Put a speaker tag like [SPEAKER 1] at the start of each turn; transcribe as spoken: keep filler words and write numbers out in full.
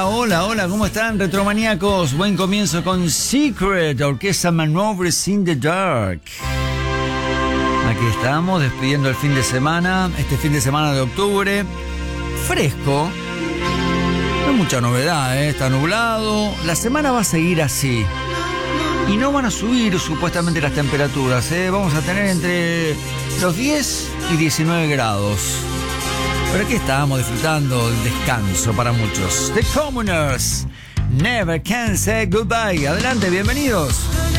[SPEAKER 1] Hola, hola, hola, ¿cómo están, retromaníacos? Buen comienzo con Secret, Orquesta Maneuvers in the Dark. Aquí estamos, despidiendo el fin de semana, este fin de semana de octubre. Fresco, no hay mucha novedad, ¿eh? Está nublado. La semana va a seguir así. Y no van a subir supuestamente las temperaturas, ¿eh? Vamos a tener entre los diez y diecinueve grados. Pero aquí estamos disfrutando del descanso para muchos. The Commoners, Never Can Say Goodbye. Adelante, bienvenidos.